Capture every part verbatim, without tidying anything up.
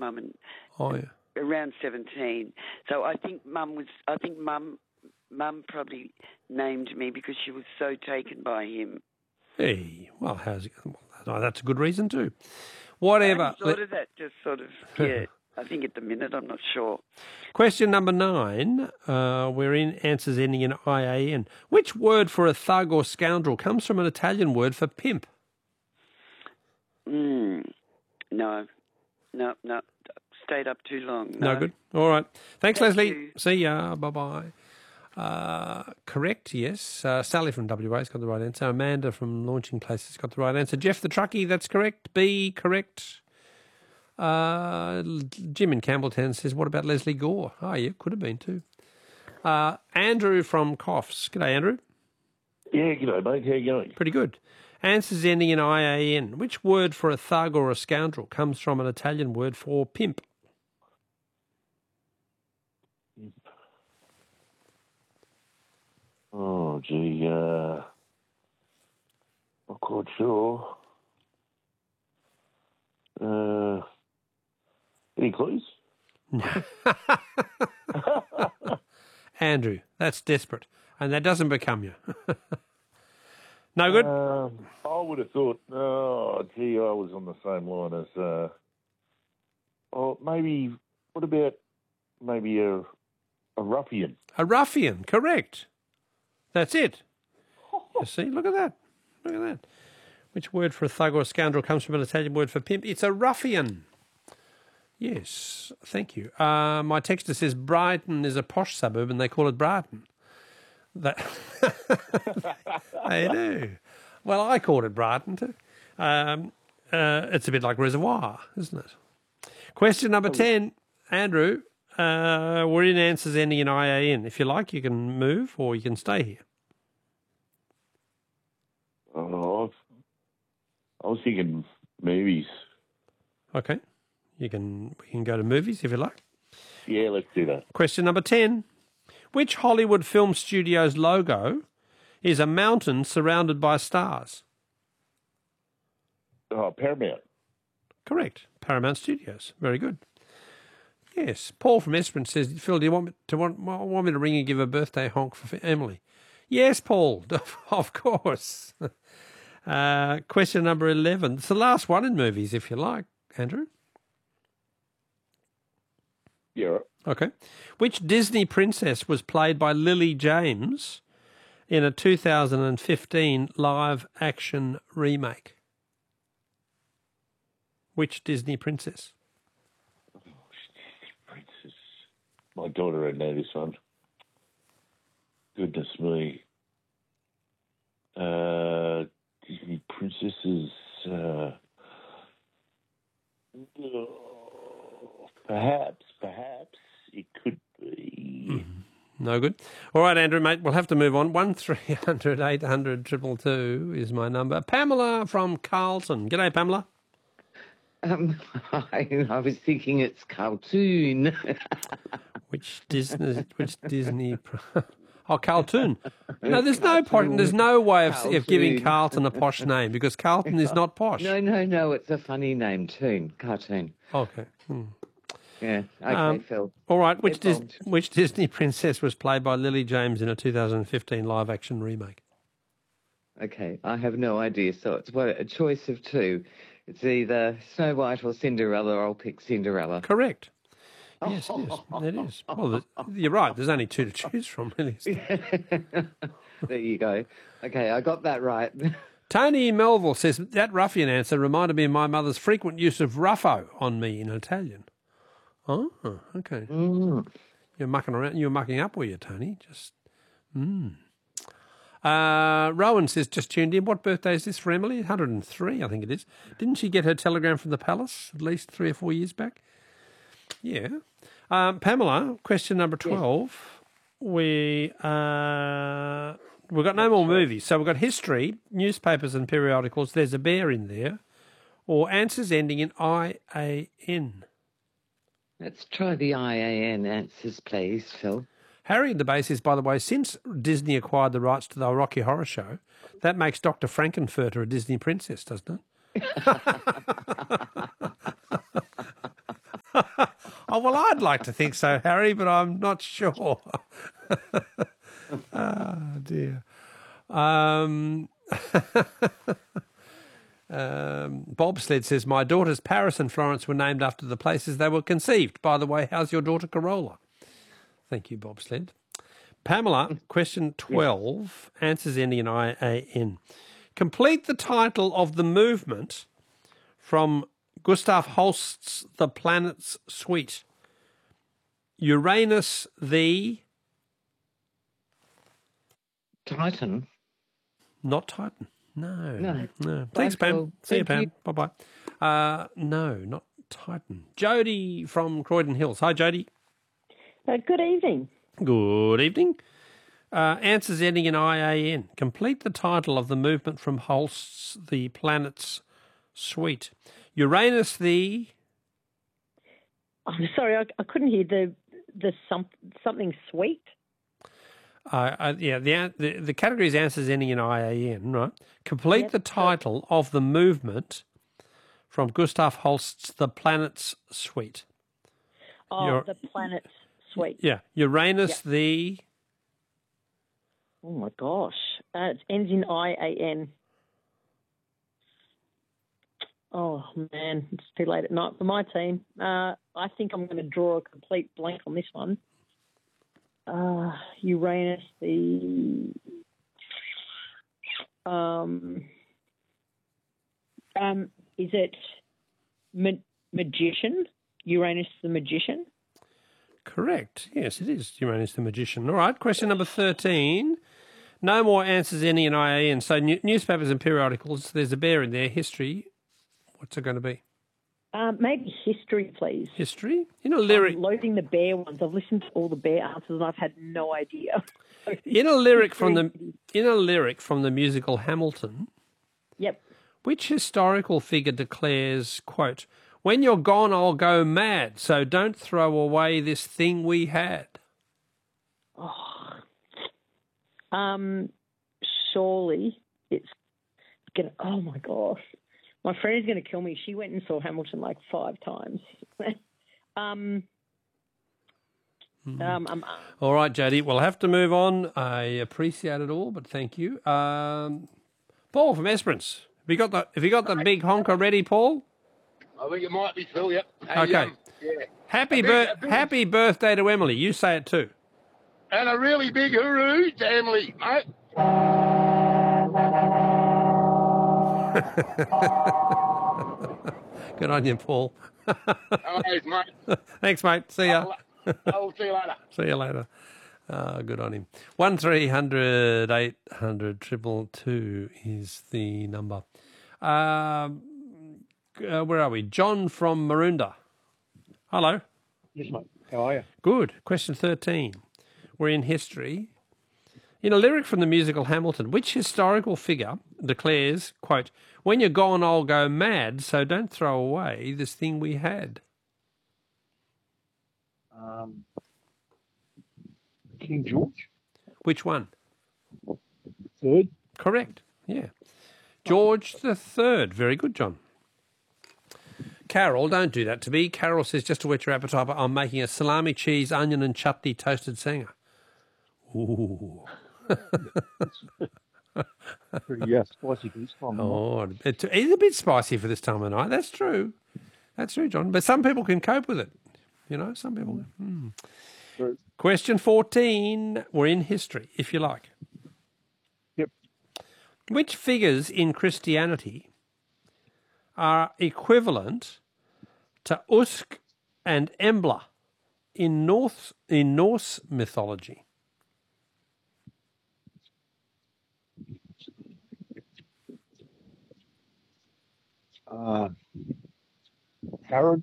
Mum and Oh, yeah. around seventeen. So I think Mum was. I think Mum, Mum probably named me because she was so taken by him. Hey, well, how's it? Well, that's a good reason too. Whatever. I thought of that. Just sort of. Yeah. I think at the minute I'm not sure. Question number nine. Uh, we're in answers ending in I A N. Which word for a thug or scoundrel comes from an Italian word for pimp? Mm, no, no, no. Stayed up too long. No, No good. All right. Thanks, Thank Leslie. you. See ya. Bye-bye. Uh, correct, yes. Uh, Sally from W A's got the right answer. Amanda from Launching Places got the right answer. Jeff the Truckie, that's correct. B, correct. Uh, Jim in Campbelltown says, what about Leslie Gore? Oh, yeah, could have been too. Uh, Andrew from Coffs. G'day, Andrew. Yeah, g'day, mate. How you going? Pretty good. Answers ending in I A N. Which word for a thug or a scoundrel comes from an Italian word for pimp? Oh, gee, uh, not quite sure. Uh, any clues? Andrew, that's desperate. And that doesn't become you. No good? Um, I would have thought, oh, gee, I was on the same line as, uh, oh, maybe, what about maybe a, a ruffian? A ruffian, correct. That's it. You see, look at that. Look at that. Which word for a thug or a scoundrel comes from an Italian word for pimp? It's a ruffian. Yes, thank you. Uh, my texter says Brighton is a posh suburb and they call it Brighton. That they do. Well, I called it Brighton too. Um, uh, it's a bit like Reservoir, isn't it? Question number ten, Andrew. Uh, we're in answers ending in I A N. If you like, you can move or you can stay here. Oh, I was thinking movies. Okay. You can we can go to movies if you like. Yeah, let's do that. Question number ten. Which Hollywood film studio's logo is a mountain surrounded by stars? Oh, Paramount. Correct. Paramount Studios. Very good. Yes. Paul from Esperance says, Phil, do you want me to want, want me to ring and give a birthday honk for Emily? Yes, Paul. Of course. Uh, question number eleven. It's the last one in movies, if you like, Andrew. Yeah, right. Okay. Which Disney princess was played by Lily James in a two thousand fifteen live-action remake? Which Disney princess? Princess. My daughter would know this one. Goodness me. Uh, Disney princesses. Uh, oh, perhaps, perhaps it could be. Mm-hmm. No good. All right, Andrew, mate, we'll have to move on. One three hundred eight hundred triple two is my number. Pamela from Carlton. G'day, Pamela. Um, I, I was thinking it's cartoon. Which Disney? Which Disney? Oh, Carlton. No, there's no point. There's no way of, of giving Carlton a posh name because Carlton is not posh. No, no, no. It's a funny name, Toon. Cartoon. Okay. Hmm. Yeah. Okay, Um, Phil. All right. Which Dis- Involved. which Disney princess was played by Lily James in a two thousand fifteen live-action remake? Okay, I have no idea. So it's what, a choice of two. It's either Snow White or Cinderella. Or I'll pick Cinderella. Correct. Yes, it is. It is. Well, the, you're right. There's only two to choose from, really. There you go. Okay, I got that right. Tony Melville says, that ruffian answer reminded me of my mother's frequent use of ruffo on me in Italian. Oh, okay. Mm. You're mucking around. You're mucking up, were you, Tony? Just, mm. Uh, Rowan says, just tuned in. What birthday is this for Emily? one hundred and three, I think it is. Didn't she get her telegram from the palace at least three or four years back? Yeah. Um, Pamela, question number twelve. Yes. We, uh, we've got no more movies. So we've got history, newspapers and periodicals. There's a bear in there. Or answers ending in I A N. Let's try the I A N answers, please, Phil. Harry in the base is, by the way, since Disney acquired the rights to the Rocky Horror Show, that makes Doctor Frankenfurter a Disney princess, doesn't it? Oh, well, I'd like to think so, Harry, but I'm not sure. Oh, dear. Um, um, Bobsled says, my daughters Paris and Florence were named after the places they were conceived. By the way, how's your daughter Corolla? Thank you, Bobsled. Pamela, question twelve, answers ending in I A N. Complete the title of the movement from Gustav Holst's The Planets Suite. Uranus the... Titan. Not Titan. No. No. No. Thanks, Pam. Well, See you, thank Pam. you. Bye-bye. Uh, no, not Titan. Jody from Croydon Hills. Hi, Jody. Uh, good evening. Good evening. Uh, answers ending in I A N. Complete the title of the movement from Holst's The Planets Suite. Uranus the... I'm sorry, I, I couldn't hear the the some, something sweet. Uh, uh, yeah, the, the the category is answers ending in I A N, right? Complete Yep, the title of the movement from Gustav Holst's The Planets Suite. Oh, Your- the planets sweet. Yeah, Uranus Yep. the... Oh my gosh, uh, it ends in I A N. Oh man, it's too late at night for my team. Uh, I think I'm going to draw a complete blank on this one. Uh, Uranus, the um, um, is it ma- magician? Uranus the magician. Correct. Yes, it is Uranus the Magician. All right, question number thirteen. No more answers ending in I A N. So new- newspapers and periodicals, there's a bear in there. History. What's it going to be? Um, maybe history, please. History? In a lyric, I'm loading the bear ones. I've listened to all the bear answers and I've had no idea. in a lyric from the in a lyric from the musical Hamilton, Yep. which historical figure declares, quote, "When you're gone, I'll go mad. So don't throw away this thing we had." Oh. Um, surely it's gonna. Oh my gosh, my friend is gonna kill me. She went and saw Hamilton like five times. um. Um, um, All right, Jody, we'll have to move on. I appreciate it all, but thank you. Um, Paul from Esperance. Have you got the Have you got the big honker ready, Paul? I think it might be Phil, yep. Hey, Okay. um, yeah. Happy A big- bir- a big- Happy birthday to Emily. You say it too. And a really big hooroo to Emily, mate. Good on you, Paul. No worries, mate. Thanks, mate. See ya. I'll, I'll see you later. See you later. Uh, good on him. One three hundred eight hundred triple two is the number. Um, uh, where are we? John from Maroondah. Hello. Yes, mate. How are you? Good. Question thirteen. We're in history. In a lyric from the musical Hamilton, which historical figure declares, quote, "When you're gone, I'll go mad, so don't throw away this thing we had"? Um, King George, Which one? third. Correct. Yeah. George the Third. Very good, John. Carol, don't do that to me. Carol says, just to whet your appetite, I'm making a salami, cheese, onion and chutney toasted sanger. Ooh. Pretty yeah, spicy for this time. of night. Oh, it is a bit spicy for this time of night. That's true. That's true, John. But some people can cope with it. You know, some people. Hmm. True. Question fourteen. We're in history, if you like. Yep. Which figures in Christianity are equivalent to Usk and Embla in North in Norse mythology? Uh, Harrod.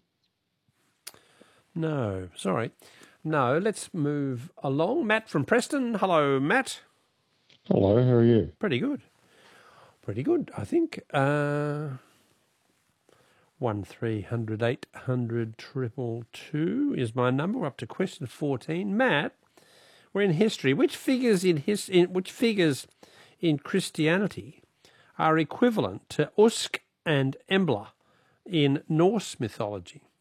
No, sorry. No, let's move along. Matt from Preston. Hello, Matt. Hello, how are you? Pretty good. Pretty good, I think. Uh, one three hundred eight hundred triple two is my number. We're up to question fourteen. Matt, we're in history. Which figures in his in which figures in Christianity are equivalent to Usk and Embla in Norse mythology?